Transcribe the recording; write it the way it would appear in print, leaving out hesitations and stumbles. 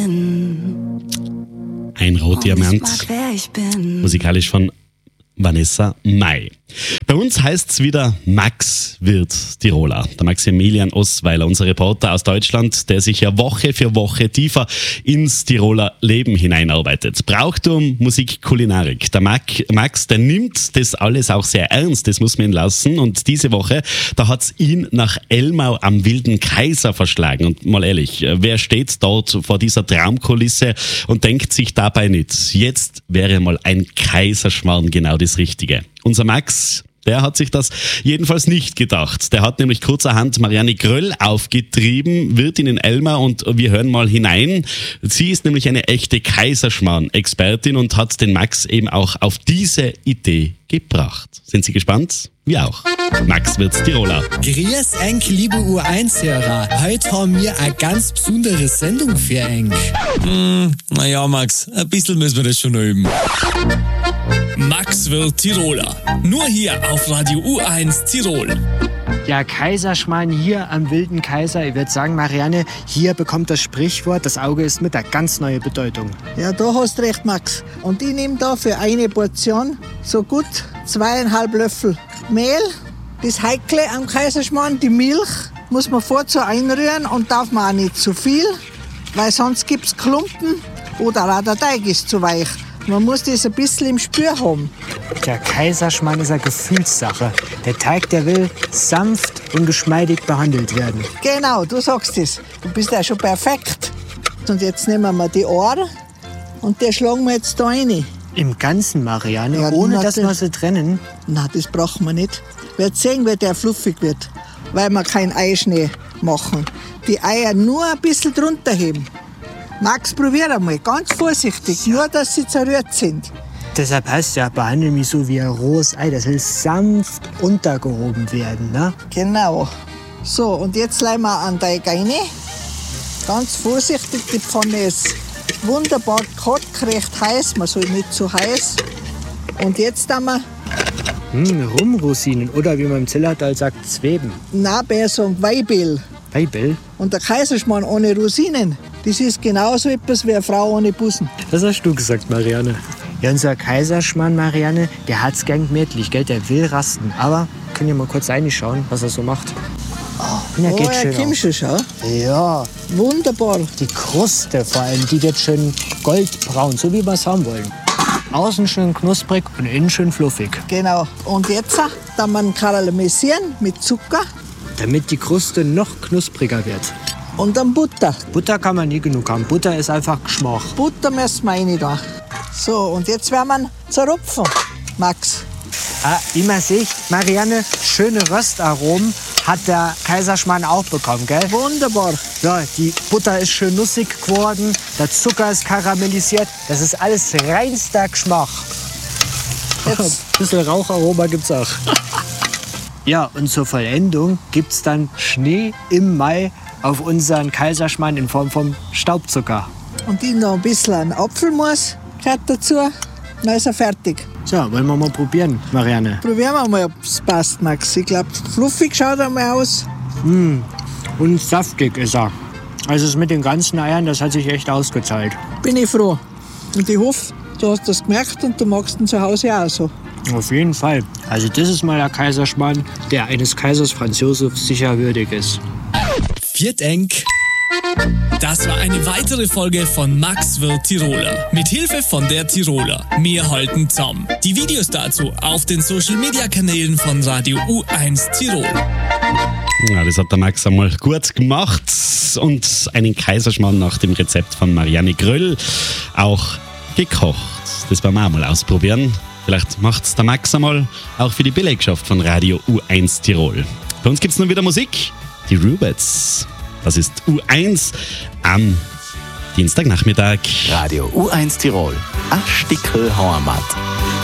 Ein Rotdiamant, musikalisch von Vanessa Mai. Bei uns heißt es wieder Max wird Tiroler. Der Maximilian Osweiler, unser Reporter aus Deutschland, der sich ja Woche für Woche tiefer ins Tiroler Leben hineinarbeitet. Brauchtum, Musik, Kulinarik. Der Max, der nimmt das alles auch sehr ernst, das muss man ihn lassen. Und diese Woche, da hat es ihn nach Elmau am Wilden Kaiser verschlagen. Und mal ehrlich, wer steht dort vor dieser Traumkulisse und denkt sich dabei nicht, jetzt wäre mal ein Kaiserschmarrn genau das Richtige. Unser Max, der hat sich das jedenfalls nicht gedacht. Der hat nämlich kurzerhand Marianne Gröll aufgetrieben, Wirtin in Elmau, und wir hören mal hinein. Sie ist nämlich eine echte Kaiserschmarrn-Expertin und hat den Max eben auch auf diese Idee gebracht. Sind Sie gespannt? Wir auch. Max wird's Tiroler. Grüß euch, liebe U1-Hörer. Heute haben wir eine ganz besondere Sendung für euch. Naja, Max, ein bisschen müssen wir das schon üben. Max wird Tiroler. Nur hier auf Radio U1 Tirol. Ja, Kaiserschmarrn hier am Wilden Kaiser. Ich würde sagen, Marianne, hier bekommt das Sprichwort, das Auge ist mit, eine ganz neue Bedeutung. Ja, da hast recht, Max. Und ich nehme da für eine Portion so gut 2,5 Löffel Mehl. Das Heikle am Kaiserschmarrn, die Milch, muss man vorher einrühren und darf man auch nicht zu viel, weil sonst gibt es Klumpen oder auch der Teig ist zu weich. Man muss das ein bisschen im Spür haben. Der Kaiserschmarrn ist eine Gefühlssache. Der Teig, der will sanft und geschmeidig behandelt werden. Genau, du sagst es. Du bist ja schon perfekt. Und jetzt nehmen wir die Ohren und die schlagen wir jetzt da rein. Im Ganzen, Marianne, Ja, ohne na, dass wir sie trennen? Na, das brauchen wir nicht. Wird sehen, wie der fluffig wird, weil wir kein Eischnee machen. Die Eier nur ein bisschen drunter heben. Max, probier einmal, ganz vorsichtig, nur dass sie zerrührt sind. Deshalb heißt ja, behandle mich so wie ein rohes Ei. Das will sanft untergehoben werden, ne? Genau. So, und jetzt legen wir an Teig rein. Ganz vorsichtig, die Pfanne ist wunderbar kalt, recht heiß, man soll nicht zu heiß. Und jetzt haben wir, Rumrosinen oder wie man im Zillertal sagt, Zweben. na, besser sagen Weibel. Weibel? Und der Kaiserschmarrn ohne Rosinen, das ist genauso etwas wie eine Frau ohne Busen. Das hast du gesagt, Marianne. Ja, unser Kaiserschmarrn, Marianne, der hat's gern gemütlich, gell? Der will rasten. Aber können wir mal kurz reinschauen, was er so macht. Ja, geht Oh, schön kommst du schon? Ja, Wunderbar. die Kruste vor allem, die wird schön goldbraun, so wie wir es haben wollen. Außen schön knusprig und innen schön fluffig. Genau. Und jetzt dann man karamellisieren mit Zucker Damit die Kruste noch knuspriger wird. und dann Butter. Butter kann man nie genug haben. Butter ist einfach Geschmack. Butter müssen wir rein da. So, und jetzt werden wir zerrupfen, Max. Wie man sieht, Marianne, schöne Röstaromen hat der Kaiserschmarrn auch bekommen, gell? Wunderbar. Ja, die Butter ist schön nussig geworden, der Zucker ist karamellisiert. Das ist alles reinster Geschmack. Jetzt, Ein bisschen Raucharoma gibt's auch. Ja, und zur Vollendung gibt's dann Schnee im Mai auf unseren Kaiserschmarrn in Form von Staubzucker. und ich noch ein bisschen Apfelmus gehört dazu. Dann ist er fertig. So, wollen wir mal probieren, Marianne? Probieren wir mal, ob es passt, Max. Ich glaube, fluffig schaut er mal aus. Und saftig ist er. Also das mit den ganzen Eiern, das hat sich echt ausgezahlt. Bin ich froh. Und ich hoffe, du hast das gemerkt und du magst ihn zu Hause auch so. Auf jeden Fall. Also das ist mal der Kaiserschmarrn, der eines Kaisers Franz Josef sicher würdig ist. Viert eng. Das war eine weitere Folge von Max wird Tiroler. Mit Hilfe von der Tiroler. Wir halten zusammen. Die Videos dazu auf den Social-Media-Kanälen von Radio U1 Tirol. Ja, das hat der Max einmal gut gemacht und einen Kaiserschmarrn nach dem Rezept von Marianne Gröll auch gekocht. Das werden wir auch mal ausprobieren. Vielleicht macht es der Max einmal auch für die Belegschaft von Radio U1 Tirol. Bei uns gibt es nun wieder Musik. Die Rubets. Das ist U1 am Dienstagnachmittag. Radio U1 Tirol. Ein Stickel Heimat.